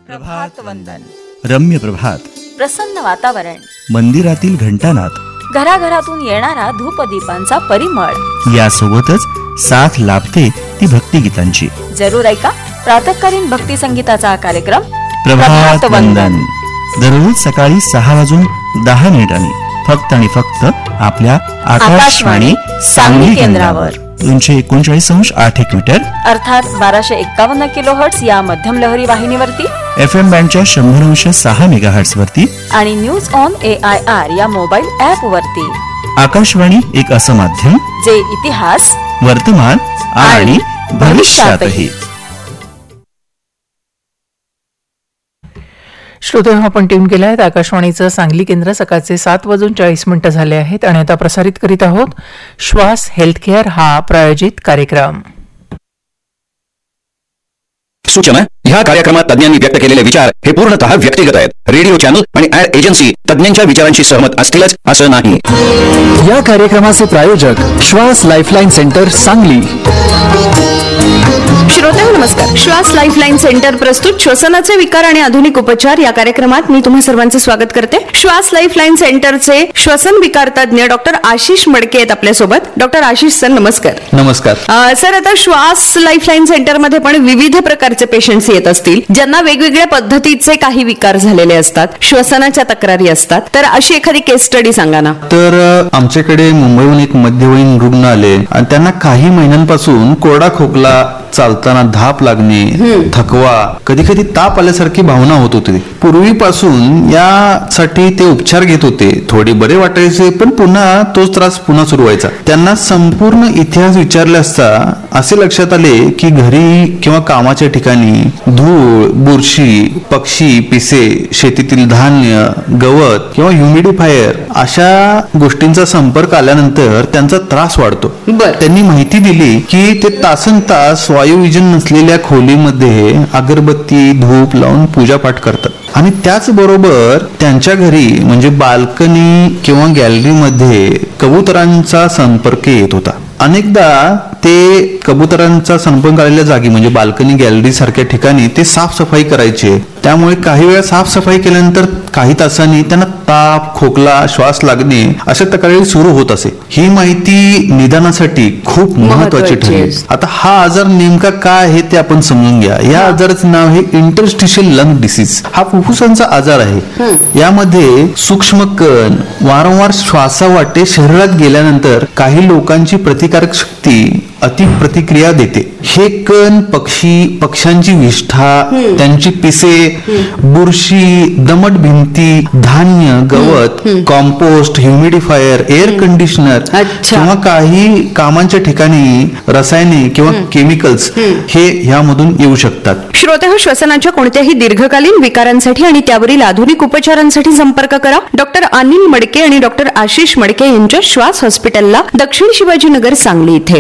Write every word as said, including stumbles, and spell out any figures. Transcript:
प्रभात वंदन. रम्य प्रभात, प्रसन्न वातावरण, मंदिरातील घंटानाद, घराघरातून येणारा धूपदीपांचा परिमळ, यासोबतच साथ लाभते ती भक्तिगीतांची. जरूर ऐका प्रातःकालीन भक्ती संगीताचा हा कार्यक्रम प्रभात वंदन. दररोज सकाळी सहा वाजून दहा मिनिटांनी फक्त आणि फक्त आपल्या आकाशवाणी सांगली केंद्रावर दोनशे एकोणचाळीस अंश आठ एक मीटर अर्थात बाराशे एक्कावन्न किलो हर्ट्स या मध्यम लहरी वाहिनीवरती, एफ एम बँडच्या शंभर अंश सहा मेगा हर्ट्स वरती आणि news on A I R या मोबाईल ऍप वरती. आकाशवाणी एक असं माध्यम जे इतिहास, वर्तमान आणि भविष्यातही. श्रोते, आपण ट्यून केलं आहे आकाशवाणीचं सांगली केंद्र. सकाळचे सात वाजून चाळीस मिनिटं झाले आहेत आणि आता प्रसारित करीत आहोत श्वास हेल्थ केअर हा प्रायोजित कार्यक्रम. सूचना: ह्या कार्यक्रमात तज्ञांनी व्यक्त केलेले विचार हे पूर्णतः व्यक्तिगत आहेत. रेडिओ चॅनल आणि ऍड एजन्सी तज्ञांच्या विचारांशी सहमत असतीलच असं नाही. या कार्यक्रमाचे प्रायोजक श्वास लाईफलाईन सेंटर सांगली. श्रोते नमस्कार. श्वास लाईफलाईन सेंटर प्रस्तुत श्वसनाचे विकार आणि आधुनिक उपचार या कार्यक्रमात मी तुम्हा सर्वांचे स्वागत करते. श्वास लाईफलाईन सेंटरचे श्वसन विकार तज्ञ डॉक्टर आशिष मडके आहेत आपल्यासोबत. डॉक्टर आशिष सर नमस्कार. नमस्कार सर. आता श्वास लाईफलाईन सेंटरमध्ये पण विविध प्रकारचे पेशंट्स येत असतील, ज्यांना वेगवेगळ्या पद्धतीचे काही विकार झालेले असतात, श्वसनाच्या तक्रारी असतात, तर अशी एखादी केस स्टडी सांगा ना. तर आमच्याकडे मुंबईहून एक मध्यवयीन रुग्ण आले आणि त्यांना काही महिन्यांपासून कोरडा खोकला, चालताना धाप लागणे, थकवा, कधी कधी ताप आल्यासारखी भावना होत होती. पूर्वीपासून यासाठी ते उपचार घेत होते. थोडे बरे वाटायचे, पण पुन्हा तोच त्रास पुन्हा सुरू व्हायचा. त्यांना संपूर्ण इतिहास विचारले असता असे लक्षात आले की घरी किंवा कामाच्या ठिकाणी धूळ, बुरशी, पक्षी, पिसे, शेतीतील धान्य, गवत किंवा ह्युमिडिफायर अशा गोष्टींचा संपर्क आल्यानंतर त्यांचा त्रास वाढतो. त्यांनी माहिती दिली की ते तासन तास वायुविजन नसलेल्या खोलीमध्ये अगरबत्ती, धूप लावून पूजापाठ करतात आणि त्याचबरोबर त्यांच्या घरी म्हणजे बाल्कनी किंवा गॅलरीमध्ये कबुतरांचा संपर्क येत होता. अनेकदा ते कबुतरांचा संपर्क आलेल्या जागी म्हणजे बाल्कनी, गॅलरी सारख्या ठिकाणी ते साफसफाई करायचे. त्यामुळे काही वेळा साफसफाई केल्यानंतर काही तासांनी त्यांना ताप, खोकला, श्वास लागणे अशा तक्रारी सुरू होत असे. ही माहिती निदानासाठी खूप महत्वाची ठरली. आता हा आजार नेमका काय आहे ते आपण समजून घ्या. या आजाराचे नाव आहे इंटरस्टिशियल लंग डिसीज. हा फुफ्फुसांचा आजार आहे. यामध्ये सूक्ष्म कण वारंवार श्वासावाटे शरीरात गेल्यानंतर काही लोकांची प्रतिकारक शक्ती अति प्रतिक्रिया देते. हे कण पक्षी, पक्ष्यांची विष्ठा, त्यांची पिसे, बुरशी, दमट भिंती, धान्य, गवत, कॉम्पोस्ट, ह्युमिडिफायर, एअर कंडिशनर किंवा काही कामांच्या ठिकाणी रसायने किंवा केमिकल्स हे ह्यामधून येऊ शकतात. श्रोते हो, श्वसनाच्या कोणत्याही दीर्घकालीन विकारांसाठी आणि त्यावरील आधुनिक उपचारांसाठी संपर्क करा डॉक्टर अनिल मडके आणि डॉक्टर आशिष मडके यांच्या श्वास हॉस्पिटलला, दक्षिण शिवाजीनगर, सांगली इथे.